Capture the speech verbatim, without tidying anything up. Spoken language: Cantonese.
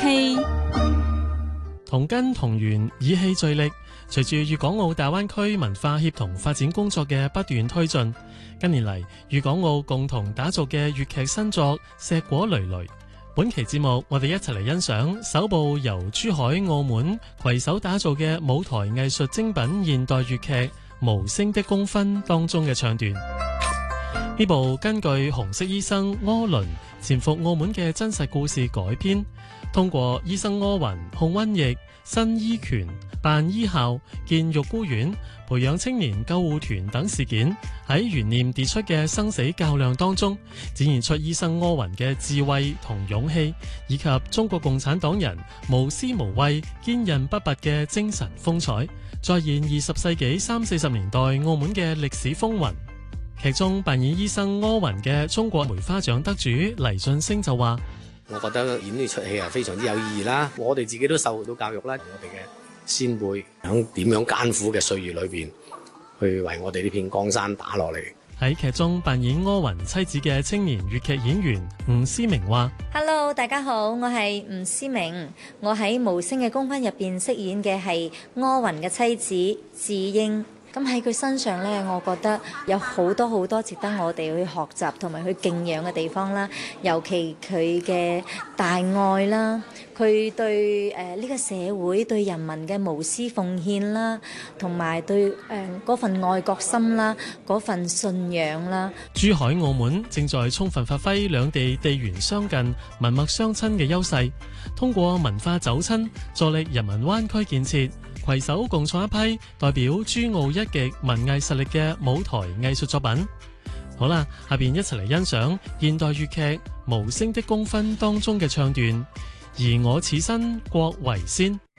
氣。 同根同源，以氣聚力。隨住粵港澳大灣區文化協同發展工作嘅不斷推進，近年嚟粵港澳共同打造嘅粵劇新作碩果累累。本期節目，我哋一齊嚟欣賞首部由珠海、澳門攜手打造嘅舞台藝術精品現代粵劇《無聲的公分》當中嘅唱段。呢部根據紅色醫生柯倫潛伏澳門嘅真實故事改編，通過醫生柯雲控瘟疫、新醫權、辦醫校、建育孤院、培養青年救護團等事件，喺懸念迭出嘅生死較量當中，展現出醫生柯雲嘅智慧同勇氣，以及中國共產黨人無私無畏、堅韌不拔嘅精神風采，再現二十世紀三四十年代澳門嘅歷史風雲。劇中扮演醫生柯雲嘅中國梅花獎得主黎晉升就話： 我覺得演呢出戲係非常之有意義啦！我哋自己都受到教育啦，我哋嘅先輩響點樣艱苦嘅歲月裏邊，去為我哋呢片江山打落嚟。 喺劇中扮演柯雲妻子嘅青年粵劇演員吳思明話 ：Hello， 大家好，我係吳思明，我喺無聲嘅公分入邊飾演嘅係柯雲嘅妻子智英。咁喺佢身上呢，我覺得有好多好多值得我哋去學習同埋去敬仰嘅地方啦。尤其佢嘅大愛啦，佢對誒呢、呃這個社會對人民嘅無私奉獻啦，同埋對誒嗰、呃、份愛國心啦，嗰份信仰啦。 珠海、澳門正在充分發揮兩地地緣相近、文脈相親嘅優勢，通過文化走親，助力人民灣區建設。攜手共創一批代表珠澳一極文藝實力嘅舞台藝術作品。好啦，下邊一齊嚟欣賞現代粵劇《無聲的公分》當中嘅唱段，而我此身國為先。